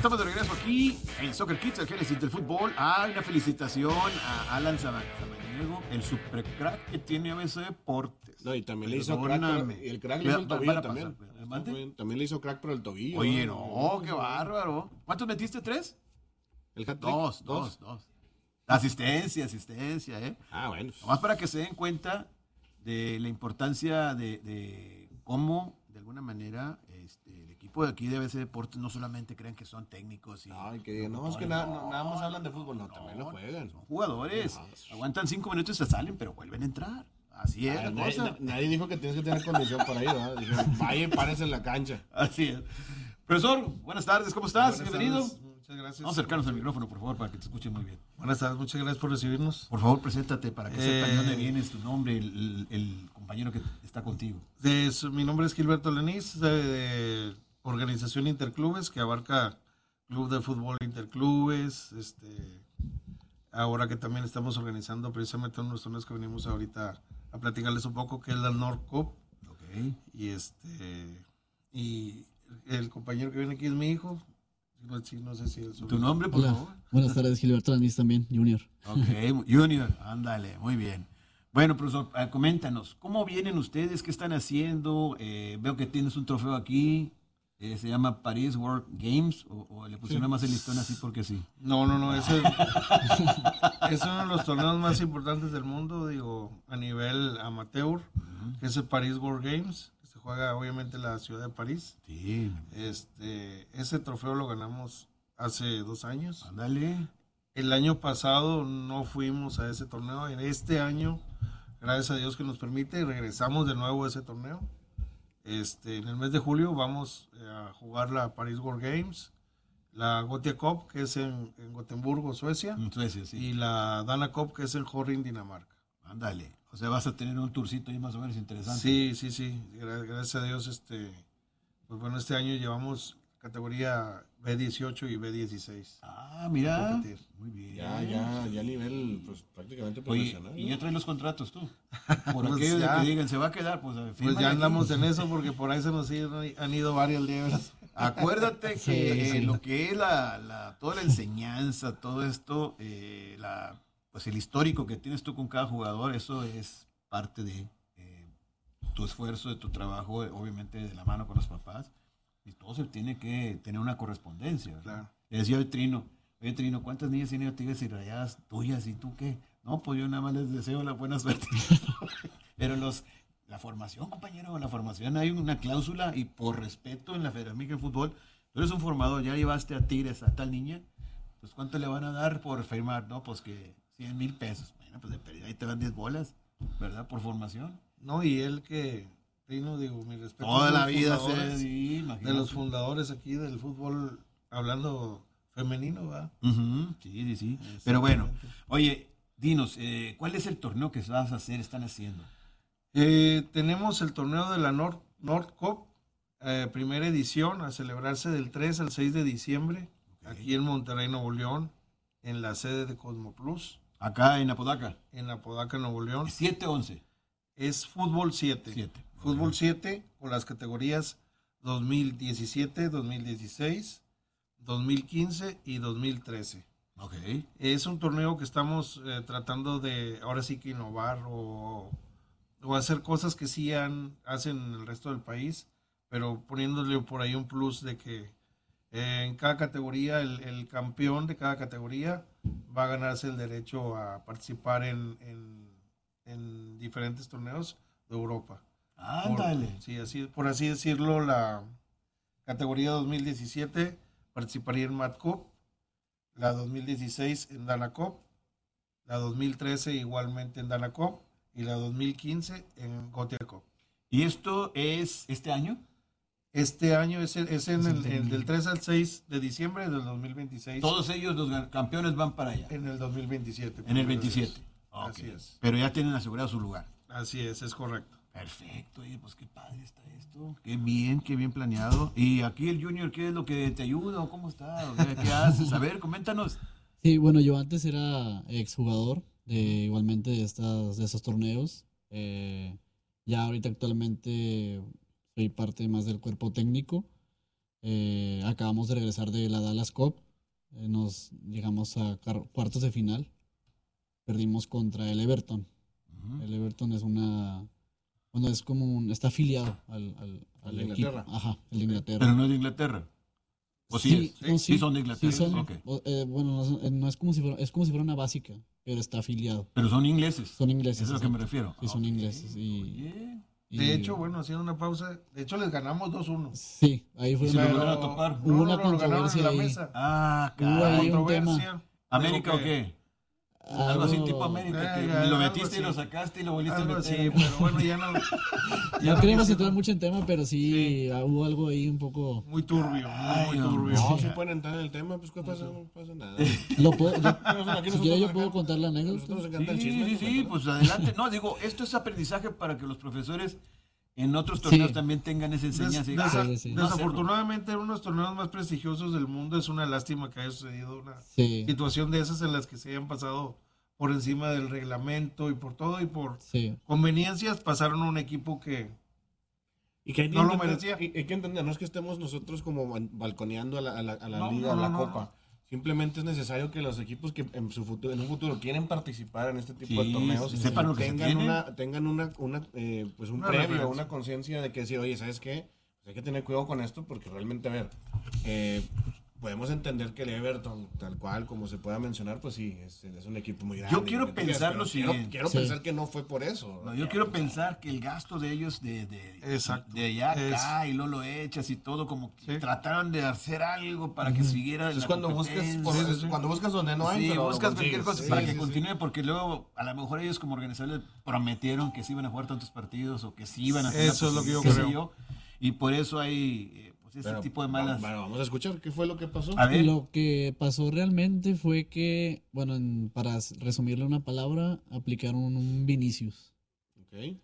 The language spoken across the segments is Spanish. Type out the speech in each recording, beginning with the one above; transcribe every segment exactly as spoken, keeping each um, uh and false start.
estamos de regreso aquí en Soccer Kids, el génesis del fútbol. Ah, una felicitación a Alan Samaniego, el super crack que tiene A B C Deportes. No, y también le hizo crack, pero, y el crack le hizo el tobillo también. Pasar, también le hizo crack por el tobillo. Oye, no, qué bárbaro. ¿Cuántos metiste? ¿Tres? El hat-trick. Dos, dos, dos, dos. Asistencia, asistencia, ¿eh? Ah, bueno. Nomás para que se den cuenta de la importancia de, de cómo, de alguna manera, este, el equipo de aquí de A B C Deportes no solamente creen que son técnicos. Y, Ay, que no, no, es que nada, no, nada más hablan de fútbol, no, no también lo juegan. Son jugadores, no, aguantan cinco minutos y se salen, pero vuelven a entrar. Así es. Ah, la nadie, cosa. nadie dijo que tienes que tener condición para ir, ¿verdad? Dijeron, vaya y párese en la cancha. Así es. Profesor, buenas tardes, ¿cómo estás? Buenas Bienvenido. Tardes. Muchas gracias. Vamos a acercarnos al micrófono, por favor, para que te escuchen muy bien. Buenas tardes, muchas gracias por recibirnos. Por favor, preséntate para que sepan Eh, de dónde vienes, tu nombre, el, el, el compañero que está contigo. De, mi nombre es Gilberto Lenís, de, de Organización Interclubes, que abarca Club de Fútbol Interclubes, este, ahora que también estamos organizando precisamente unos torneos que venimos ahorita a platicarles un poco, que es la North Cup. Okay. Y este y el compañero que viene aquí es mi hijo. No, sí, no sé si es ¿Tu nombre, por Hola. favor? Buenas tardes, Gilberto Lanís también, Junior. Ok, Junior, ándale, muy bien. Bueno, profesor, eh, coméntanos, ¿cómo vienen ustedes? ¿Qué están haciendo? Eh, veo que tienes un trofeo aquí, eh, se llama Paris World Games, o, o le pusieron sí. más el listón así porque sí. No, no, no, ese es uno de los torneos más importantes del mundo, digo, a nivel amateur, uh-huh. que es el Paris World Games. Juega obviamente la ciudad de París. Sí. Este, ese trofeo lo ganamos hace dos años. Ándale. El año pasado no fuimos a ese torneo. En este año, gracias a Dios que nos permite, regresamos de nuevo a ese torneo. Este, en el mes de julio vamos a jugar la Paris World Games, la Gothia Cup, que es en, en Gotemburgo, Suecia. En Suecia, sí. Y la Dana Cup, que es en Horring, Dinamarca. Ándale. O sea, vas a tener un tourcito ahí más o menos interesante. Sí, sí, sí. Gracias a Dios, este, pues bueno, este año llevamos categoría B dieciocho y B dieciséis. Ah, mira. Muy bien. Ya, ya, ya a nivel, pues prácticamente profesional. Oye, ¿y ya traes los contratos tú? Por pues aquello ya, de que digan, se va a quedar, pues Pues ya andamos aquí en eso porque por ahí se nos han ido varias liebres. Acuérdate que sí, sí. lo que es la, la, toda la enseñanza, todo esto, eh, la... pues el histórico que tienes tú con cada jugador, eso es parte de eh, tu esfuerzo, de tu trabajo, obviamente de la mano con los papás, y todo se tiene que tener una correspondencia, ¿verdad? Claro. Le decía hoy Trino, oye Trino, ¿cuántas niñas tiene Tigres y Rayadas tuyas y tú qué? No, pues yo nada más les deseo la buena suerte. Pero los, la formación, compañero, la formación hay una cláusula y por respeto en la Federación Mexicana de Fútbol, tú eres un formador, ya llevaste a Tigres a tal niña, pues ¿cuánto le van a dar por firmar? No, pues que cien mil pesos. Bueno, pues de pérdida ahí te dan diez bolas, ¿verdad? Por formación. No, y él que, no digo, mi respeto. Toda la vida se sí, de los fundadores aquí del fútbol, hablando femenino, ¿verdad? Uh-huh, sí, sí, sí. Pero bueno, oye, dinos, eh, ¿cuál es el torneo que vas a hacer, están haciendo? Eh, tenemos el torneo de la North, North Cup, eh, primera edición, a celebrarse del tres al seis de diciembre, okay. Aquí en Monterrey, Nuevo León, en la sede de Cosmo Plus. Acá en Apodaca. En Apodaca, Nuevo León. siete once. Es fútbol siete. siete. Fútbol siete con las categorías dos mil diecisiete, dos mil dieciséis, dos mil quince y dos mil trece. Okay. Es un torneo que estamos eh, tratando de ahora sí que innovar o, o hacer cosas que sí han, hacen en el resto del país, pero poniéndole por ahí un plus de que eh, en cada categoría el, el campeón de cada categoría va a ganarse el derecho a participar en, en, en diferentes torneos de Europa. Ándale. Por, sí, así, por así decirlo, la categoría dos mil diecisiete participaría en Mat Cup, la dos mil dieciséis en Dana Cup, la dos mil trece igualmente en Dana Cup y la dos mil quince en Gothia Cup. ¿Y esto es este año? Este año es, es en el, el del tres al seis de diciembre del dos mil veintiséis. Todos ellos, los campeones, van para allá. En el dos mil veintisiete. En el veintisiete. Okay. Así es. Pero ya tienen asegurado su lugar. Así es, es correcto. Perfecto, oye, pues qué padre está esto. Qué bien, qué bien planeado. Y aquí el Junior, ¿qué es lo que te ayuda o cómo está? O sea, ¿qué haces? A ver, coméntanos. Sí, bueno, yo antes era exjugador de igualmente de, estas, de estos torneos. Eh, ya ahorita actualmente soy parte más del cuerpo técnico. Eh, acabamos de regresar de la Dallas Cup. Eh, nos llegamos a car- cuartos de final. Perdimos contra el Everton. Uh-huh. El Everton es una... Bueno, es como un... Está afiliado al, al, al ¿El equipo. Inglaterra? Ajá, el de Inglaterra. Pero no es de Inglaterra. ¿O sí, sí, es? No, sí, sí son de Inglaterra. Sí son, okay. eh, bueno, no, no es como si fuera, es como si fuera una básica, pero está afiliado. Pero son ingleses. Son ingleses. Eso es a lo que me refiero. Sí, son okay. ingleses. Y, Oye. y, de hecho, bueno, haciendo una pausa, de hecho les ganamos dos uno. Sí, ahí fue. ¿Y se lo volvieron a topar? Hubo no, una no, controversia no, ahí. Mesa. Ah, caray. Controversia. ¿América o qué? Algo, algo así tipo América, que eh, lo metiste y lo sacaste y lo volviste algo a meter. Sí, pero bueno, ya no... Ya no queremos entrar mucho en tema, pero sí, sí, hubo algo ahí un poco... Muy turbio, Ay, muy turbio. No, si pueden entrar en el tema, pues ¿qué pasa? No pasa nada. Lo puedo, yo, si quiero yo puedo contar la anécdota. Sí, chisme, sí, sí, pues adelante. No, digo, esto es aprendizaje para que los profesores en otros torneos sí. también tengan esa enseñanza. Des, desa, sí, sí. Desafortunadamente, en uno de los torneos más prestigiosos del mundo es una lástima que haya sucedido una sí. situación de esas en las que se hayan pasado por encima del reglamento y por todo y por sí. conveniencias pasaron a un equipo que, y que no lo merecía. Y hay que entender, no es que estemos nosotros como balconeando a la, a la, a la no, liga, no, a la no, copa. No. Simplemente es necesario que los equipos que en su futuro, en un futuro quieren participar en este tipo sí, de torneos sí, sepan lo que tengan una tengan una, una eh, pues un una previo, referencia. Una conciencia de que decir, oye, ¿sabes qué? Pues hay que tener cuidado con esto porque realmente, a ver, eh, podemos entender que el Everton, tal cual como se pueda mencionar, pues sí, es, es un equipo muy grande. Yo quiero pensar lo siguiente. Quiero, quiero sí. pensar que no fue por eso. No, yo quiero pensar que el gasto de ellos de, de, Exacto. de allá acá es. y luego lo echas y todo, como que sí. trataron de hacer algo para que siguiera. Es cuando buscas, por, sí, sí. cuando buscas donde no hay, sí, pero buscas cualquier cosa sí, para sí, que sí. continúe, porque luego a lo mejor ellos como organizadores prometieron que se iban a jugar tantos partidos o que sí iban a hacer. Eso es lo que yo creo. Yo, y por eso hay eh, pues ese pero, tipo de malas. Bueno, vamos a escuchar qué fue lo que pasó. A ver. Lo que pasó realmente fue que, bueno, en, para resumirle una palabra, aplicaron un Vinicius. Ok.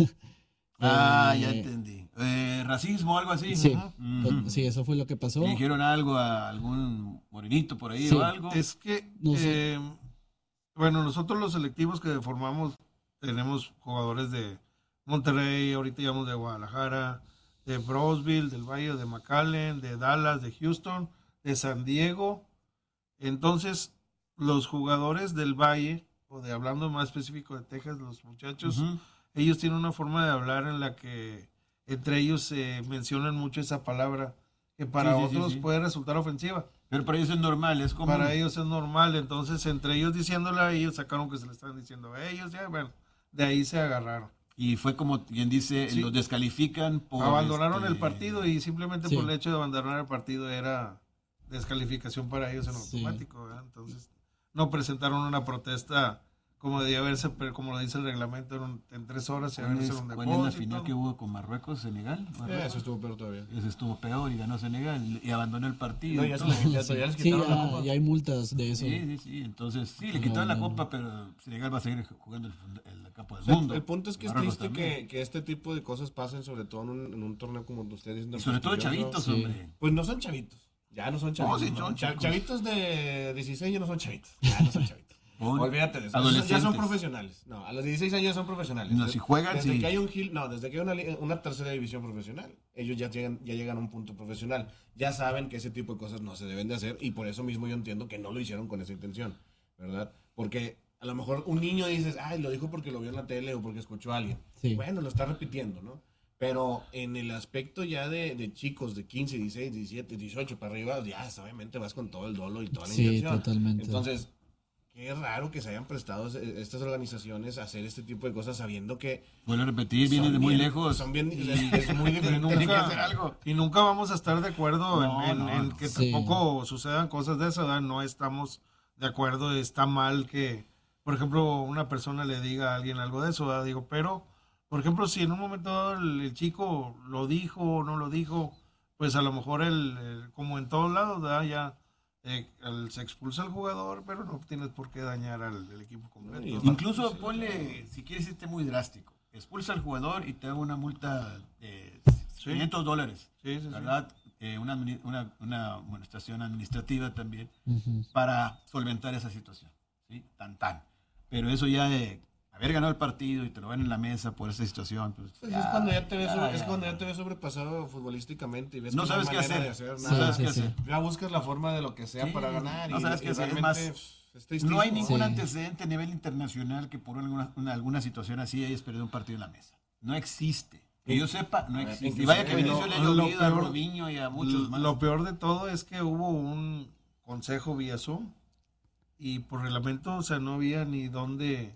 ah, eh, ya entendí. Eh, racismo o algo así. Sí, uh-huh. sí, eso fue lo que pasó. ¿Le dijeron algo a algún morenito por ahí sí. o algo? Es que, no sé. eh, bueno, nosotros los selectivos que formamos tenemos jugadores de Monterrey, ahorita llamamos de Guadalajara, de Brownsville, del Valle de McAllen, de Dallas, de Houston, de San Diego. Entonces, los jugadores del Valle, o de hablando más específico de Texas, los muchachos, uh-huh. ellos tienen una forma de hablar en la que entre ellos se eh, mencionan mucho esa palabra, que para sí, sí, otros sí, sí. puede resultar ofensiva. Pero para ellos es normal, es como... Para ellos es normal, entonces entre ellos diciéndola, ellos sacaron que se le estaban diciendo a ellos, ya, bueno, de ahí se agarraron. Y fue como quien dice, sí. los descalifican por... Abandonaron este... el partido y simplemente sí. por el hecho de abandonar el partido era descalificación para ellos en automático, sí. Entonces no presentaron una protesta como debía haberse, como lo dice el reglamento, en, en tres horas se ¿Cuál, es, un ¿Cuál es la final que hubo con Marruecos, Senegal? Marruecos? Yeah, eso estuvo peor todavía. Eso estuvo peor y ganó Senegal y abandonó el partido. No, ya, se le, ya, ya les sí, quitaron ya, la copa. ya hay multas de eso. Sí, sí, sí. Entonces, sí, le quitaron no, la copa, pero Senegal va a seguir jugando el, el Campo del o sea, Mundo. El punto es que es triste que, que este tipo de cosas pasen, sobre todo en un, en un torneo como ustedes dicen. Sobre todo chavitos, sí. hombre. Pues no son chavitos. Ya no son chavitos. No, sí, son no. Chavitos de dieciséis ya no son chavitos. Ya no son chavitos. Bon, Olvídate de eso. Ya son profesionales. No, a los dieciséis años ya son profesionales. No, si juegan, desde sí. que hay un Gil, no, desde que hay una, una tercera división profesional, ellos ya llegan, ya llegan a un punto profesional. Ya saben que ese tipo de cosas no se deben de hacer y por eso mismo yo entiendo que no lo hicieron con esa intención, ¿verdad? Porque a lo mejor un niño dices, ay, lo dijo porque lo vio en la tele o porque escuchó a alguien. Sí. Bueno, lo está repitiendo, ¿no? Pero en el aspecto ya de, de chicos de quince, dieciséis, diecisiete, dieciocho para arriba, ya obviamente vas con todo el dolo y toda la sí, intención. Sí, totalmente. Entonces, qué raro que se hayan prestado estas organizaciones a hacer este tipo de cosas sabiendo que... Bueno, repetir, viene de muy bien, lejos. Son bien, es muy diferente. nunca, Tienen que hacer algo. Y nunca vamos a estar de acuerdo no, en, en, no, en que sí. tampoco sucedan cosas de esa edad. No estamos de acuerdo. Está mal que, por ejemplo, una persona le diga a alguien algo de eso. ¿verdad? Digo, pero, por ejemplo, si en un momento dado el, el chico lo dijo o no lo dijo, pues a lo mejor el, el como en todos lados, ¿verdad? Ya... Eh, el, se expulsa al jugador, pero no tienes por qué dañar al, al equipo completo. Sí, incluso sí, ponle, sí. si quieres irte muy drástico, expulsa al jugador y te hago una multa de sí. quinientos dólares, sí, sí, ¿verdad? Sí. Eh, una, una, una amonestación administrativa también uh-huh. para solventar esa situación, ¿sí? Tan tan. Pero eso ya, eh, haber ganado el partido y te lo ven en la mesa por esta situación. Pues, Pues ya, es cuando ya te ves, ya, sobre- ya, es cuando ya. ya te ves sobrepasado futbolísticamente y ves No que sabes hay qué manera hacer. de hacer No nada. sabes Sí, qué sí, hacer. Ya buscas la forma de lo que sea Sí, para ganar no y, sabes y qué hacer. Es realmente más, pff, es tristísimo. No hay ningún Sí. antecedente a nivel internacional que por alguna, una- alguna situación así hayas perdido un partido en la mesa. No existe. Que yo sepa, no A ver, existe. Y inclusive vaya que a Benicio lo- le ha lo llovido, a peor- Robinho y a muchos más. Lo peor de todo es que hubo un consejo vía Zoom y por reglamento, o sea, no había ni dónde,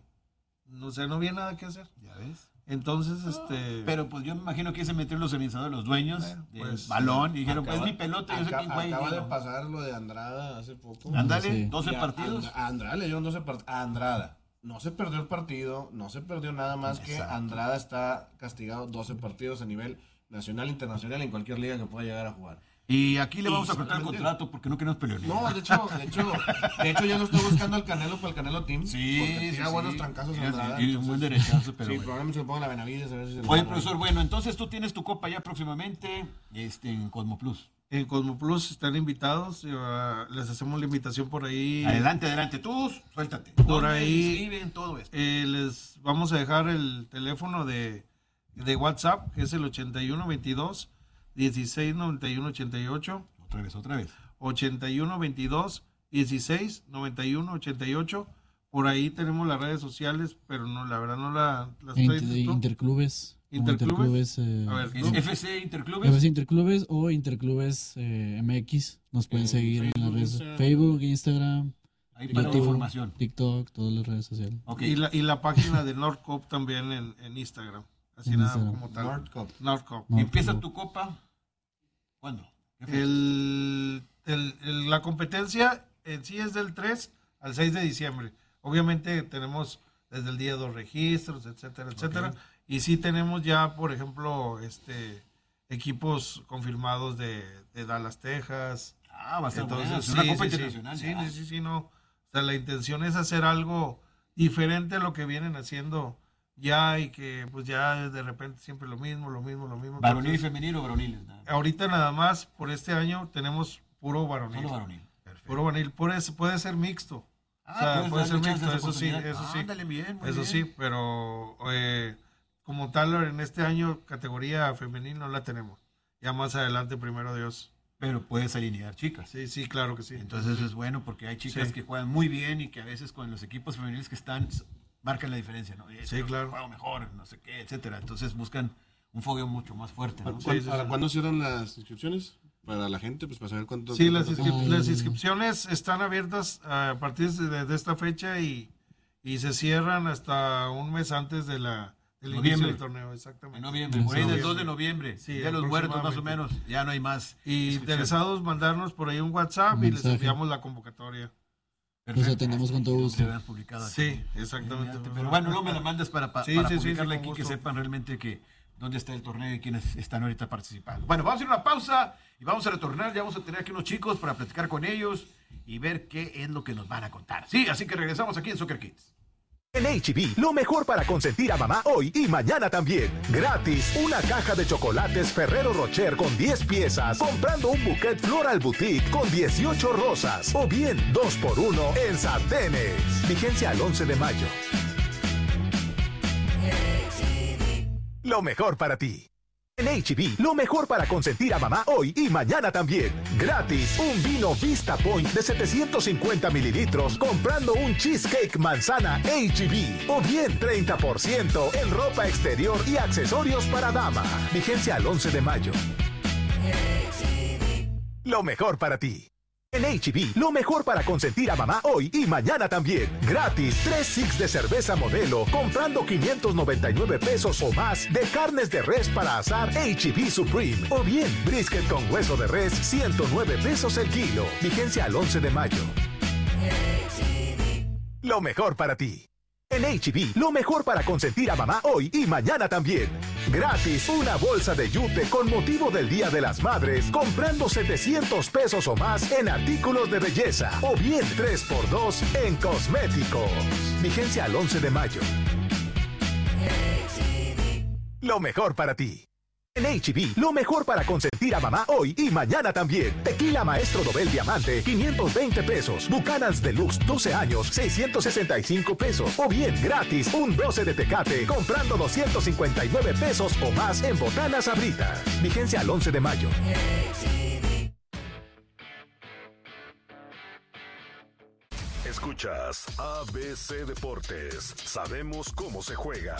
o sea, no había nada que hacer. ¿Ya ves? Entonces, este... Pero pues yo me imagino que se metieron los organizadores, los dueños Bueno, del pues, balón y dijeron, Acaba- pues mi pelota, yo sé acaba- quién juega. y Acaba quién de no". pasar lo de Andrada hace poco. Ándale, Sí. doce Y a- partidos. A Andrada le dieron doce partidos. A Andrada. No se perdió el partido, no se perdió nada más que Exacto. Andrada está castigado doce partidos a nivel nacional, internacional, en cualquier liga que pueda llegar a jugar. Y aquí le Y vamos a cortar el solamente- contrato porque no queremos pelear. No, de hecho, de hecho, de hecho ya lo estoy buscando el Canelo para el Canelo Team. Sí, porque sí, tira sí. buenos trancazos Mira, Andrada. tiene un buen derechazo, pero sí, bueno. probablemente se lo pongan a Benavides a ver si se lo Oye, dan. profesor, bueno, entonces tú tienes tu copa ya próximamente este, en Cosmo Plus. En Cosmo Plus están invitados, eh, les hacemos la invitación por ahí. Adelante, adelante, tú suéltate. Por ¿Dónde ahí- se inscriben todo esto? Eh, les vamos a dejar el teléfono de, de WhatsApp, que es el ochenta y uno veintidós dieciséis noventa y uno ochenta y ocho, Otra vez, otra vez. ochenta y uno veintidós dieciséis noventa y uno ochenta y ocho. Por ahí tenemos las redes sociales, pero no, la verdad no la, las Inter- estoy- interclubes. como ¿Interclubes? Interclubes, eh, A ver, ¿Es ¿no? F C Interclubes? F C Interclubes o Interclubes eh, M X. Nos pueden En seguir en las Facebook, redes Instagram. Facebook, Instagram, Ahí para la YouTube, información. TikTok, todas las redes sociales. Ok. Y, la, y la página de Nordcop también en, en Instagram. Así En nada Instagram. como tal. Nordcop. Nordcop. No, ¿Empieza no. tu copa? ¿Cuándo? ¿Qué fecha? El, el- el- la competencia en sí es del tres al seis de diciembre. Obviamente tenemos desde el día dos registros, etcétera, etcétera. Ok. Y sí tenemos ya, por ejemplo, este equipos confirmados de, de Dallas, Texas. Ah, va a ser Entonces, buena. Es sí, una copa sí, sí. internacional. Sí, ya. sí, sí, sí, no. O sea, la intención es hacer algo diferente a lo que vienen haciendo ya y que pues ya de repente siempre lo mismo, lo mismo, lo mismo. ¿Varonil y Entonces, femenil o varoniles? Nada. ahorita nada más por este año tenemos puro varonil. Solo varonil. Perfecto. Puro varonil. Puede, puede ser mixto. Ah, o sea, puedes puede ser darle chance mixto, a esa eso sí, oportunidad. eso sí. Ándale, bien, muy Eso bien. sí, pero eh, como tal en este año categoría femenil no la tenemos. Ya más adelante, primero Dios. Pero puedes alinear chicas. Sí, sí, claro que sí. Entonces eso es bueno porque hay chicas Sí. que juegan muy bien y que a veces con los equipos femeniles que están s- marcan la diferencia, ¿no? Sí, Yo claro. Juego mejor, no sé qué, etcétera. Entonces buscan un fogueo mucho más fuerte, ¿no? ¿Cuán- sí, ¿Para sí. cuándo cierran las inscripciones? Para la gente, pues para saber cuánto. Sí, las, cuánto- inscri- Ay. las inscripciones están abiertas a partir de, de esta fecha y, y se cierran hasta un mes antes de la, del inicio Noviembre. del torneo, exactamente. En noviembre, por ahí del Noviembre. dos de noviembre. Sí, Día de los muertos más o aproximadamente. menos. Ya no hay más. Y inscripciones. interesados mandarnos por ahí un WhatsApp Un y les mensaje. enviamos la convocatoria. Los atendemos con todo Que gusto. lo habías publicado aquí. Sí, exactamente. Pero bueno, no me la mandas para, pa- Sí, para sí, sí, publicarla sí, aquí, con que gusto. sepan realmente que dónde está el torneo y quiénes están ahorita participando. Bueno, vamos a ir a una pausa y vamos a retornar. Ya vamos a tener aquí unos chicos para platicar con ellos y ver qué es lo que nos van a contar. Sí, así que regresamos aquí en Soccer Kids. En H E B, lo mejor para consentir a mamá hoy y mañana también. Gratis, una caja de chocolates Ferrero Rocher con diez piezas, comprando un bouquet Floral Boutique con dieciocho rosas, o bien dos por uno en sartenes. Vigencia al once de mayo. Lo mejor para ti. En H E B, lo mejor para consentir a mamá hoy y mañana también. Gratis, un vino Vista Point de setecientos cincuenta mililitros comprando un cheesecake manzana H E B. O bien treinta por ciento en ropa exterior y accesorios para dama. Vigencia al once de mayo. Lo mejor para ti. En H E B, lo mejor para consentir a mamá hoy y mañana también. Gratis, tres six de cerveza Modelo, comprando quinientos noventa y nueve pesos o más de carnes de res para asar H E B Supreme. O bien, brisket con hueso de res, ciento nueve pesos el kilo. Vigencia al once de mayo. Lo mejor para ti. En H E B, lo mejor para consentir a mamá hoy y mañana también. Gratis, una bolsa de yute con motivo del Día de las Madres, comprando setecientos pesos o más en artículos de belleza. O bien tres por dos en cosméticos. Vigencia al once de mayo. Lo mejor para ti. En H E B, lo mejor para consentir a mamá hoy y mañana también. Tequila Maestro Dobel Diamante, quinientos veinte pesos. Buchanan's Deluxe, doce años, seiscientos sesenta y cinco pesos. O bien, gratis, un doce de Tecate, comprando doscientos cincuenta y nueve pesos o más en Botanas Sabritas. Vigencia al once de mayo. Escuchas A B C Deportes. Sabemos cómo se juega.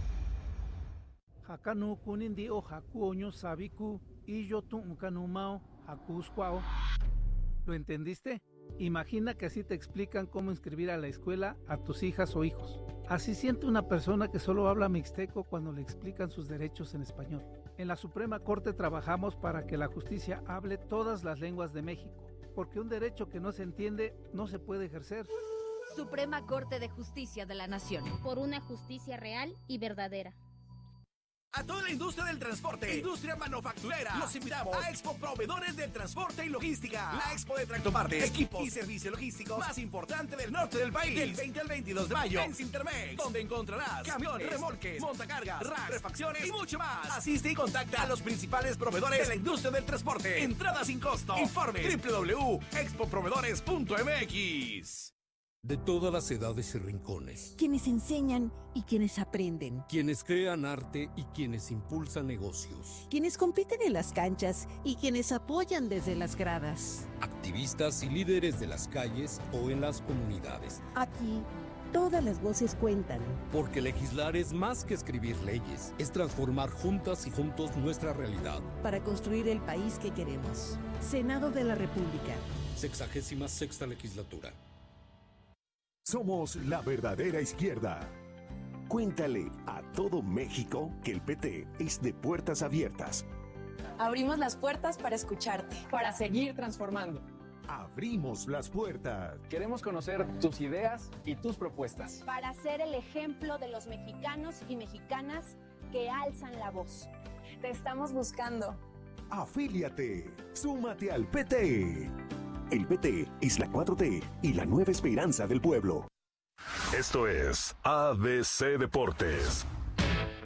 Hakanu kunindi o haku oño sabiku y yo tu ukanumao hakusquao. ¿Lo entendiste? Imagina que así te explican cómo inscribir a la escuela a tus hijas o hijos. Así siente una persona que solo habla mixteco cuando le explican sus derechos en español. En la Suprema Corte trabajamos para que la justicia hable todas las lenguas de México, porque un derecho que no se entiende no se puede ejercer. Suprema Corte de Justicia de la Nación. Por una justicia real y verdadera. A toda la industria del transporte, industria manufacturera, los invitamos a Expo Proveedores del Transporte y Logística. La Expo de Tractopartes, equipos y servicios logísticos más importante del norte del país. Del veinte al veintidós de mayo en Cintermex, donde encontrarás camiones, remolques, montacargas, racks, refacciones y mucho más. Asiste y contacta a los principales proveedores de la industria del transporte. Entrada sin costo. Informe doble u doble u doble u punto expo proveedores punto m x. De todas las edades y rincones. Quienes enseñan y quienes aprenden. Quienes crean arte y quienes impulsan negocios. Quienes compiten en las canchas y quienes apoyan desde las gradas. Activistas y líderes de las calles o en las comunidades. Aquí, todas las voces cuentan. Porque legislar es más que escribir leyes. Es transformar juntas y juntos nuestra realidad. Para construir el país que queremos. Senado de la República. Sexagésima sexta legislatura. Somos la verdadera izquierda. Cuéntale a todo México que el P T es de puertas abiertas. Abrimos las puertas para escucharte, para seguir transformando. Abrimos las puertas. Queremos conocer tus ideas y tus propuestas. Para ser el ejemplo de los mexicanos y mexicanas que alzan la voz. Te estamos buscando. Afíliate. Súmate al P T. El P T es la cuatro T y la nueva esperanza del pueblo. Esto es A B C Deportes.